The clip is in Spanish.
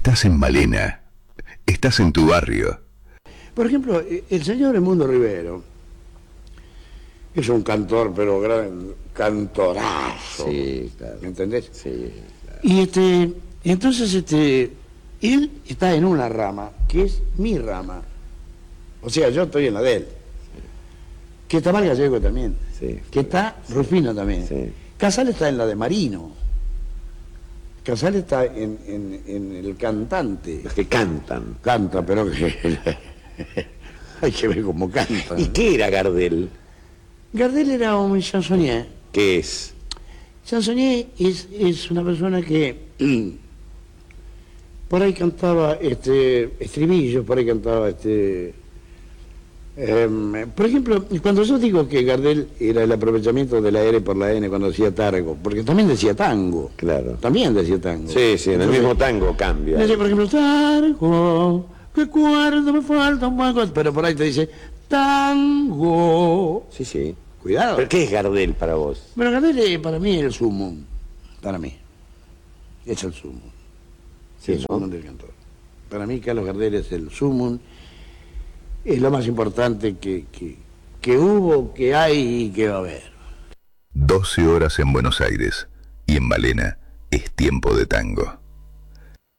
Estás en Malena. Estás en tu barrio. Por ejemplo, el señor Edmundo Rivero es un cantor, pero gran cantorazo. Sí, claro. ¿Me entendés? Sí, claro. Y entonces él está en una rama, que es mi rama. O sea, yo estoy en la de él. Que está Mal Gallego también. Sí. Que está Rufino también. Sí. Casal está en la de Marino. Casal está en el cantante. Los que cantan. Canta, pero que hay que ver cómo canta. ¿Y qué era Gardel? Gardel era un chansonnier. ¿Qué es? Chansonnier es una persona que por ahí cantaba estribillos, por ahí cantaba por ejemplo, cuando yo digo que Gardel era el aprovechamiento de la R por la N cuando decía tango, porque también decía tango. Claro. También decía tango. Sí, sí, en el Entonces, mismo tango cambia. decía, por ejemplo, tango, que cuerdo me falta un poco, pero por ahí te dice tango. Sí, sí. Cuidado. ¿Pero qué es Gardel para vos? Pero Gardel para mí es el sumo. Para mí. Es el sumo. Sí, el ¿no? sumo del cantor. Para mí Carlos Gardel es el sumo. Es lo más importante que hubo, que hay y que va a haber. 12 horas en Buenos Aires y en Malena es tiempo de tango.